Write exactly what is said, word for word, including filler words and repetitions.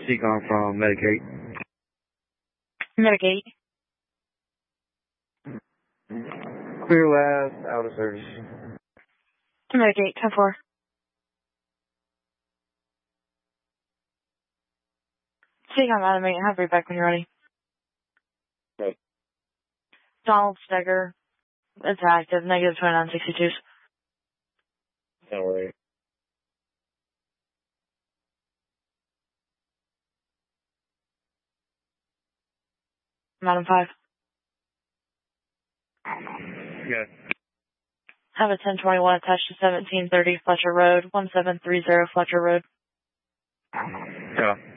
Seacom from Medicaid. Medicaid. Clear last, out of service. Medicaid, ten four. Seacom out of me. Have me back when you're ready. Okay. Donald Steger. It's active. Negative twenty-nine sixty-two. Don't worry. Madam five. Yes. Have a ten twenty-one attached to seventeen thirty Fletcher Road, one seven three zero Fletcher Road. Yeah.